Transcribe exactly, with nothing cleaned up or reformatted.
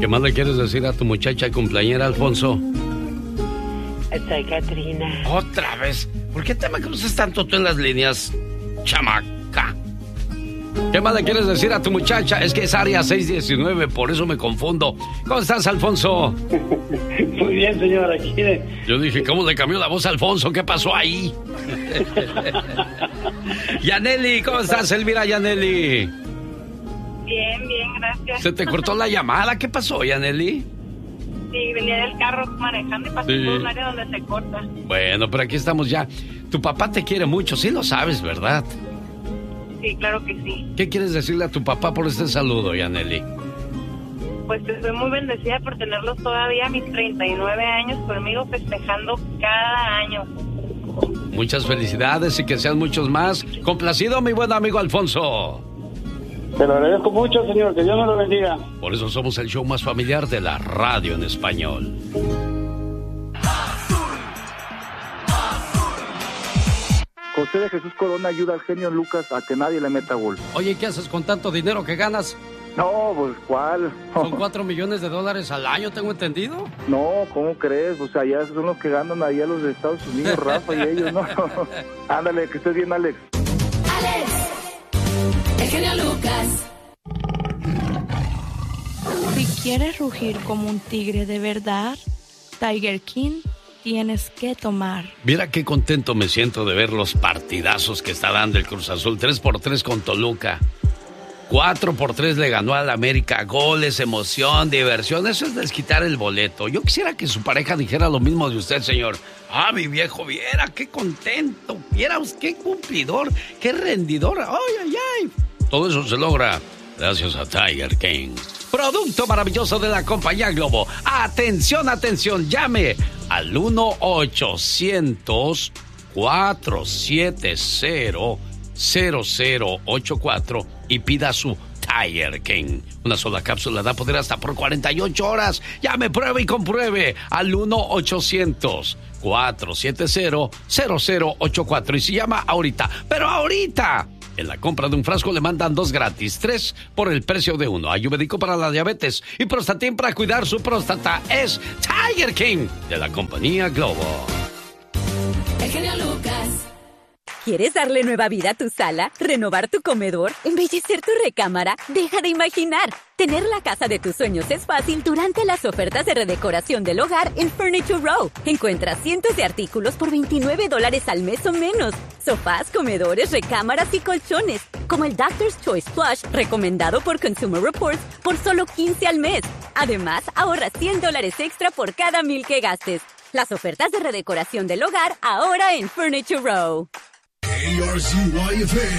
¿Qué más le quieres decir a tu muchacha cumpleañera, Alfonso? Soy Katrina. ¿Otra vez? ¿Por qué te me cruzas tanto tú en las líneas, chamaca? ¿Qué más le quieres decir a tu muchacha? Es que es área seis diecinueve, por eso me confundo. ¿Cómo estás, Alfonso? Muy bien, señor, aquí de... Yo dije, ¿cómo le cambió la voz a Alfonso? ¿Qué pasó ahí? Yaneli, ¿cómo estás, Elvira Yaneli? Bien, bien, gracias. ¿Se te cortó la llamada? ¿Qué pasó, Yaneli? Sí, venía del carro manejando y pasé Sí. por un área donde se corta. Bueno, pero aquí estamos ya. Tu papá te quiere mucho, sí lo sabes, ¿verdad? Sí, claro que sí. ¿Qué quieres decirle a tu papá por este saludo, Yaneli? Pues estoy muy bendecida por tenerlos todavía a mis treinta y nueve años conmigo festejando cada año. Muchas felicidades y que sean muchos más. Complacido, mi buen amigo Alfonso. Te lo agradezco mucho, señor, que Dios me lo bendiga. Por eso somos el show más familiar de la radio en español. José de Jesús Corona ayuda al genio Lucas a que nadie le meta gol. Oye, ¿qué haces con tanto dinero que ganas? No, pues, ¿cuál? Son cuatro millones de dólares al año, tengo entendido. No, ¿cómo crees? O sea, ya son los que ganan allá los de Estados Unidos, Rafa y ellos, ¿no? Ándale, que estés bien, Alex. Alex, el genio Lucas. Si quieres rugir como un tigre de verdad, Tiger King tienes que tomar. Mira qué contento me siento de ver los partidazos que está dando el Cruz Azul. tres por tres con Toluca. cuatro por tres le ganó al América. Goles, emoción, diversión. Eso es desquitar el boleto. Yo quisiera que su pareja dijera lo mismo de usted, señor. Ah, mi viejo, viera qué contento. Viera qué cumplidor, qué rendidor. Ay, ay, ay. Todo eso se logra gracias a Tiger King. Producto maravilloso de la compañía Globo. Atención, atención, llame al uno ochocientos, cuatro siete cero, cero cero ocho cuatro y pida su Tiger King. Una sola cápsula da poder hasta por cuarenta y ocho horas. Llame, pruebe y compruebe al uno ochocientos, cuatro siete cero, cero cero ocho cuatro. Y si llama ahorita, pero ahorita, en la compra de un frasco le mandan dos gratis, tres por el precio de uno. Ayurvédico para la diabetes y Prostatin para cuidar su próstata. Es Tiger King de la compañía Globo. El genio Lucas. ¿Quieres darle nueva vida a tu sala? ¿Renovar tu comedor? ¿Embellecer tu recámara? Deja de imaginar. Tener la casa de tus sueños es fácil durante las ofertas de redecoración del hogar en Furniture Row. Encuentra cientos de artículos por veintinueve dólares al mes o menos. Sofás, comedores, recámaras y colchones. Como el Doctor's Choice Plush, recomendado por Consumer Reports, por solo quince al mes. Además, ahorra cien dólares extra por cada mil que gastes. Las ofertas de redecoración del hogar ahora en Furniture Row. K R Z Y F M,